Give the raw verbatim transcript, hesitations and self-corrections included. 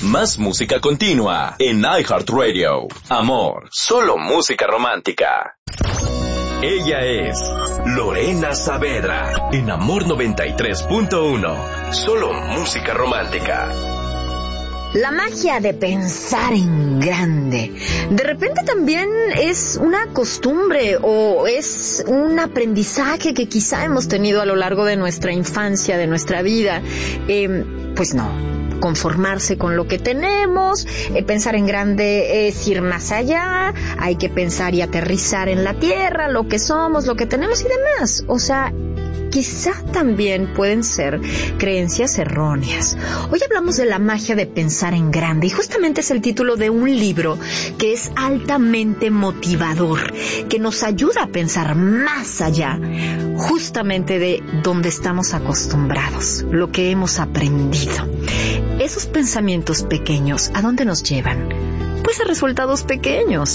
Más música continua en iHeartRadio. Amor, solo música romántica. Ella es Lorena Saavedra en Amor noventa y tres punto uno. Solo música romántica. La magia de pensar en grande. De repente también es una costumbre o es un aprendizaje que quizá hemos tenido a lo largo de nuestra infancia, de nuestra vida. Eh, pues no. Conformarse con lo que tenemos, eh, pensar en grande es ir más allá, hay que pensar y aterrizar en la tierra, lo que somos, lo que tenemos y demás. O sea, quizá también pueden ser creencias erróneas. Hoy hablamos de la magia de pensar en grande y justamente es el título de un libro que es altamente motivador, que nos ayuda a pensar más allá, justamente de donde estamos acostumbrados, lo que hemos aprendido. Esos pensamientos pequeños, ¿a dónde nos llevan? Pues a resultados pequeños.